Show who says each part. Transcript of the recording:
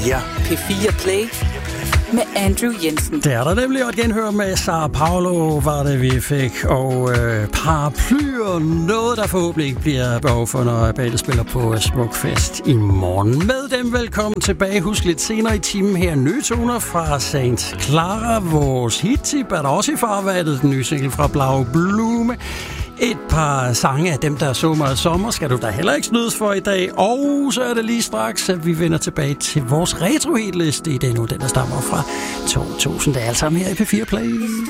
Speaker 1: P4.
Speaker 2: P4 Play med Andrew Jensen.
Speaker 3: Det er der nemlig, og et genhør med Sara Paulo var det, vi fik. Og paraplyer, noget der forhåbentlig ikke bliver behov for, når bandet spiller på Smukfest i morgen. Med dem velkommen tilbage. Husk lidt senere i timen her nye toner fra St. Clara. Vores hit-tip er der også i farvandet. Den nye single fra Blau Blume. Et par sange af dem, der så meget sommer, skal du da heller ikke snydes for i dag. Og så er det lige straks, at vi vender tilbage til vores retro-hitliste i den nu. Den der stammer fra 2000. Det er alt sammen her i P4 Play.